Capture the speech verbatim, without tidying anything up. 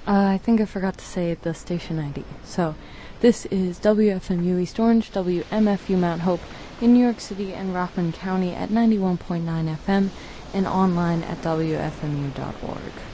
Uh, I think I forgot to say the station I D. So, this is W F M U East Orange, W M F U Mount Hope in New York City and Rockland County at ninety-one point nine F M and online at W F M U dot org.